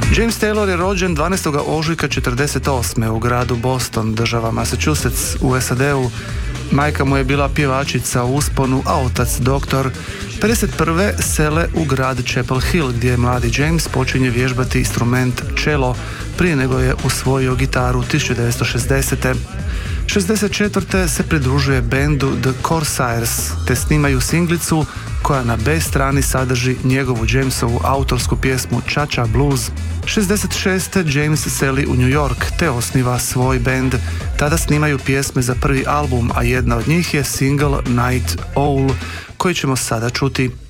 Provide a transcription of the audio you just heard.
James Taylor je rođen 12. ožujka 1948. u gradu Boston, država Massachusetts u SAD-u. Majka mu je bila pjevačica u usponu, a otac doktor. 51. sele u grad Chapel Hill, gdje mladi James počinje vježbati instrument cello prije nego je usvojio gitaru 1960. 64. se pridružuje bendu The Corsairs te snimaju singlicu koja na B strani sadrži njegovu Jamesovu autorsku pjesmu Cha-Cha Blues. 66. James seli u New York te osniva svoj bend. Tada snimaju pjesme za prvi album, a jedna od njih je single Night Owl koji ćemo sada čuti.